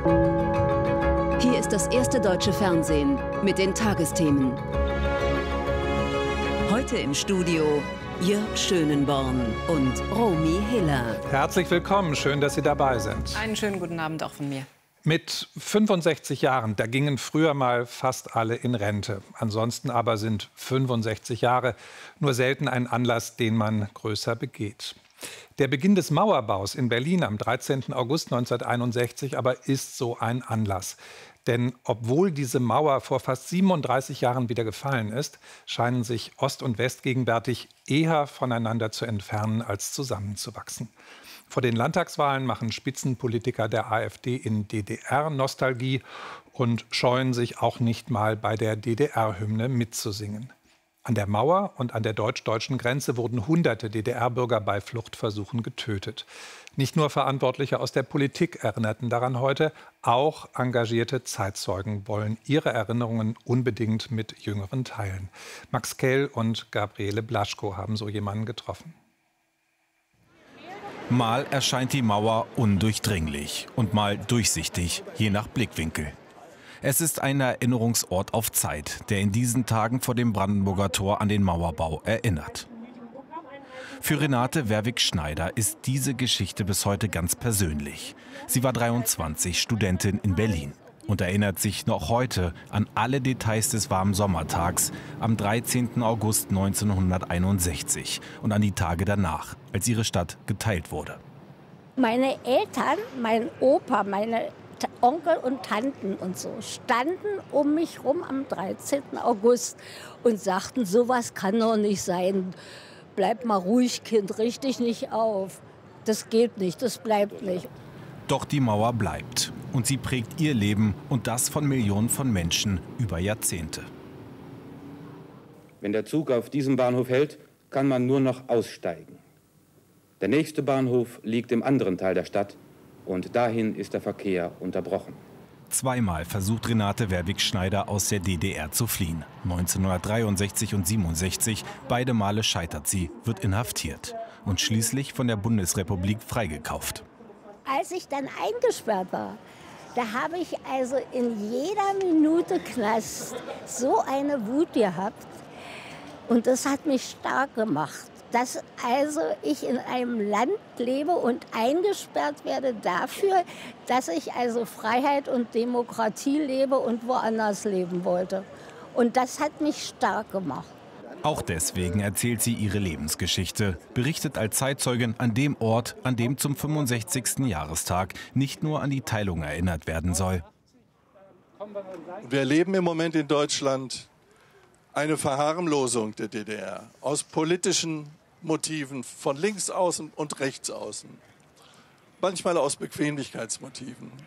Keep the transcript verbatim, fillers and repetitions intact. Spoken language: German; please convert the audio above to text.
Hier ist das erste deutsche Fernsehen mit den Tagesthemen. Heute im Studio Jörg Schönenborn und Romy Hiller. Herzlich willkommen, schön, dass Sie dabei sind. Einen schönen guten Abend auch von mir. Mit fünfundsechzig Jahren, da gingen früher mal fast alle in Rente. Ansonsten aber sind fünfundsechzig Jahre nur selten ein Anlass, den man größer begeht. Der Beginn des Mauerbaus in Berlin am dreizehnten August neunzehnhunderteinundsechzig aber ist so ein Anlass. Denn obwohl diese Mauer vor fast siebenunddreißig Jahren wieder gefallen ist, scheinen sich Ost und West gegenwärtig eher voneinander zu entfernen als zusammenzuwachsen. Vor den Landtagswahlen machen Spitzenpolitiker der AfD in D D R-Nostalgie und scheuen sich auch nicht mal bei der D D R-Hymne mitzusingen. An der Mauer und an der deutsch-deutschen Grenze wurden hunderte D D R-Bürger bei Fluchtversuchen getötet. Nicht nur Verantwortliche aus der Politik erinnerten daran heute, auch engagierte Zeitzeugen wollen ihre Erinnerungen unbedingt mit Jüngeren teilen. Max Kell und Gabriele Blaschko haben so jemanden getroffen. Mal erscheint die Mauer undurchdringlich und mal durchsichtig, je nach Blickwinkel. Es ist ein Erinnerungsort auf Zeit, der in diesen Tagen vor dem Brandenburger Tor an den Mauerbau erinnert. Für Renate Werwig-Schneider ist diese Geschichte bis heute ganz persönlich. Sie war dreiundzwanzig, Studentin in Berlin und erinnert sich noch heute an alle Details des warmen Sommertags am dreizehnten August neunzehnhunderteinundsechzig und an die Tage danach, als ihre Stadt geteilt wurde. Meine Eltern, mein Opa, meine Onkel und Tanten und so standen um mich rum am dreizehnten August und sagten, sowas kann doch nicht sein. Bleib mal ruhig, Kind, richte dich nicht auf. Das geht nicht, das bleibt nicht. Doch die Mauer bleibt und sie prägt ihr Leben und das von Millionen von Menschen über Jahrzehnte. Wenn der Zug auf diesem Bahnhof hält, kann man nur noch aussteigen. Der nächste Bahnhof liegt im anderen Teil der Stadt und dahin ist der Verkehr unterbrochen. Zweimal versucht Renate Werwig-Schneider aus der D D R zu fliehen. neunzehnhundertdreiundsechzig und siebenundsechzig. Beide Male scheitert sie, wird inhaftiert und schließlich von der Bundesrepublik freigekauft. Als ich dann eingesperrt war, da habe ich also in jeder Minute Knast so eine Wut gehabt. Und das hat mich stark gemacht, dass also ich in einem Land lebe und eingesperrt werde dafür, dass ich also Freiheit und Demokratie lebe und woanders leben wollte. Und das hat mich stark gemacht. Auch deswegen erzählt sie ihre Lebensgeschichte, berichtet als Zeitzeugin an dem Ort, an dem zum fünfundsechzigsten Jahrestag nicht nur an die Teilung erinnert werden soll. Wir erleben im Moment in Deutschland eine Verharmlosung der D D R aus politischen Motiven, von links außen und rechts außen. Manchmal aus Bequemlichkeitsmotiven.